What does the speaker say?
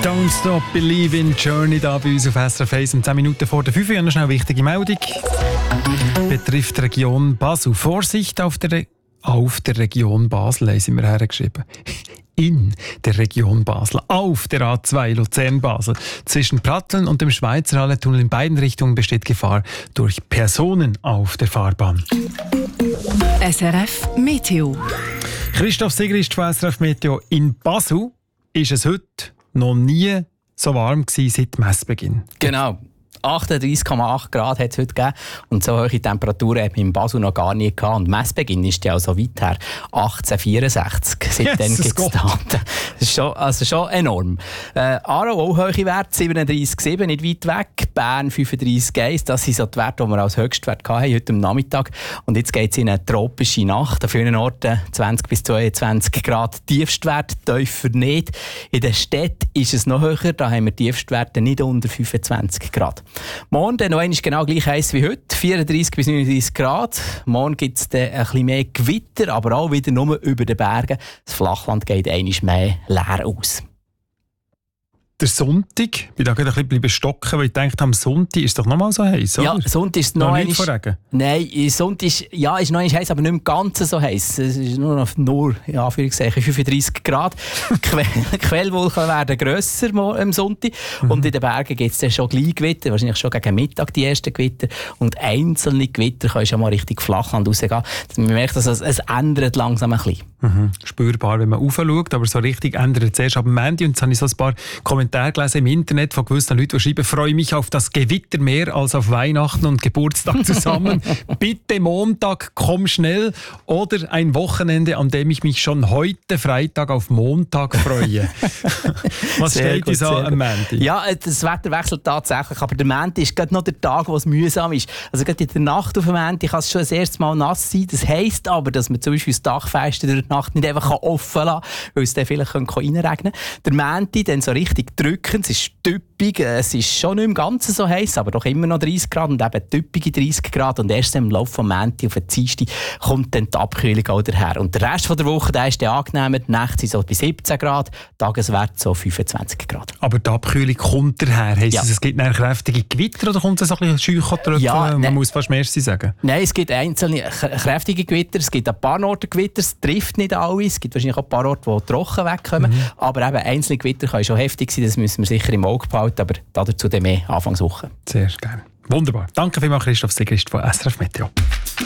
Don't Stop Believin' Journey da bei uns auf SRF 1 um 10 Minuten vor der 5 Uhr. Noch schnell eine wichtige Meldung. Betrifft die Region Basel. Vorsicht auf der Region Basel, haben sie mir hergeschrieben. In der Region Basel, auf der A2 Luzern-Basel. Zwischen Pratteln und dem Schweizer Hallentunnel in beiden Richtungen besteht Gefahr durch Personen auf der Fahrbahn. SRF Meteo. Christoph Sigrist von SRF Meteo. In Basel ist es heute noch nie so warm gewesen seit Messbeginn. Genau. 38,8 Grad hat es heute gegeben. Und so hohe Temperaturen haben wir in Basel noch gar nie gehabt. Und Messbeginn ist ja auch so weit her. 1864. Seitdem gibt es Daten. Das ist schon enorm. Aarau auch hohe Werte, 37,7, nicht weit weg. Bern 35,1. Das sind so die Werte, die wir als Höchstwert hatten heute am Nachmittag. Und jetzt geht es in eine tropische Nacht. An vielen Orten 20 bis 22 Grad Tiefstwert, tiefer nicht. In den Städten ist es noch höher. Da haben wir Tiefstwerte nicht unter 25 Grad. Morgen dann noch einmal genau gleich heiß wie heute, 34 bis 39 Grad. Morgen gibt es ein bisschen mehr Gewitter, aber auch wieder nur über den Bergen. Das Flachland geht einmal mehr leer aus. Der Sonntag, ich bin da gerade ein bisschen stocken, weil ich dachte, am Sonntag ist es doch noch mal so heiß, oder? Ja, Sonntag ist noch nicht von Regen? Nein, Sonntag ist noch einmal heiß, aber nicht im Ganzen so heiß. Es ist nur in Anführungszeichen 35 Grad. Quellwolken werden grösser am Sonntag. Und in den Bergen gibt es dann schon gleich Gewitter, wahrscheinlich schon gegen Mittag die ersten Gewitter. Und einzelne Gewitter können schon mal richtig Flachland rausgehen. Man merkt, dass es ändert langsam ein bisschen. Spürbar, wenn man raufschaut, aber so richtig ändert es erst ab Montag. Und jetzt habe ich so ein paar Kommentare gelesen im Internet von gewissen Leuten, die schreiben, freue mich auf das Gewitter mehr als auf Weihnachten und Geburtstag zusammen. Bitte Montag, komm schnell. Oder ein Wochenende, an dem ich mich schon heute Freitag auf Montag freue. Was steht uns an am Montag? Ja, das Wetter wechselt tatsächlich, aber der Montag ist gerade noch der Tag, wo es mühsam ist. Also gerade in der Nacht auf dem Montag kann es schon das erste Mal nass sein. Das heisst aber, dass man zum Beispiel das Dachfenster durch die Nacht nicht einfach offen lassen kann, weil es dann vielleicht reinregnen könnte. Der Montag dann so richtig drückend, es ist typisch, es ist schon nicht im Ganzen so heiß, aber doch immer noch 30 Grad und eben typische 30 Grad. Und erst im Laufe des Montag auf den Dienstag kommt dann die Abkühlung auch daher. Und der Rest der Woche, der ist dann angenehmer. Die Nächte sind so bei 17 Grad, Tageswert so 25 Grad. Aber die Abkühlung kommt daher. Heisst es gibt eine kräftige Gewitter oder kommt es so ein bisschen Scheuchentröpfchen? Ja, man muss fast mehr sagen. Nein, es gibt einzelne kräftige Gewitter, es gibt ein paar Orte Gewitter, es trifft nicht alle. Es gibt wahrscheinlich auch ein paar Orte, die trocken wegkommen. Aber eben einzelne Gewitter können schon heftig sein, das müssen wir sicher im Auge behalten, aber dazu dann mehr Anfangswoche. Sehr gerne. Wunderbar. Danke vielmals, Christoph Sigrist von SRF Meteo.